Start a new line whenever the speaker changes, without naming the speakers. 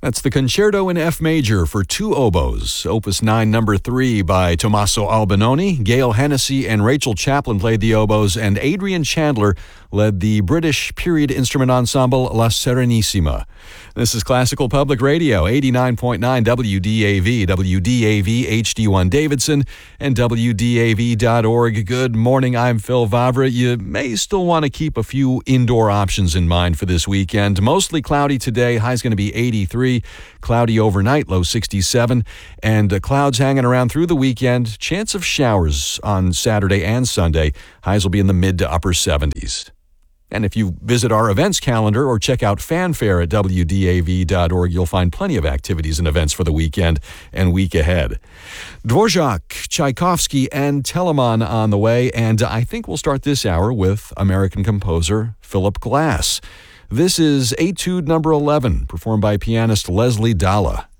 That's the Concerto in F major for two oboes, Opus 9, number 3 by Tommaso Albinoni. Gail Hennessy and Rachel Chaplin played the oboes, and Adrian Chandler led the British period instrument ensemble La Serenissima. This is Classical Public Radio, 89.9 WDAV, WDAV HD1 Davidson, and WDAV.org. Good morning, I'm Phil Vavra. You may still want to keep a few indoor options in mind for this weekend. Mostly cloudy today, high's going to be 83, cloudy overnight, low 67, and clouds hanging around through the weekend. Chance of showers on Saturday and Sunday. Highs will be in the mid to upper 70s. And if you visit our events calendar or check out Fanfare at WDAV.org, you'll find plenty of activities and events for the weekend and week ahead. Dvorak, Tchaikovsky, and Telemann on the way, and I think we'll start this hour with American composer Philip Glass. This is Etude number 11, performed by pianist Leslie Dalla.